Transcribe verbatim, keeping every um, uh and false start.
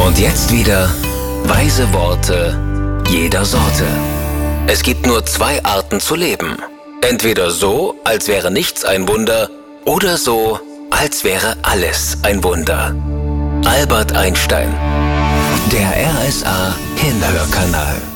Und jetzt wieder weise Worte jeder Sorte. Es gibt nur zwei Arten zu leben. Entweder so, als wäre nichts ein Wunder, oder so, als wäre alles ein Wunder. Albert Einstein. Der R S A Hinhörkanal.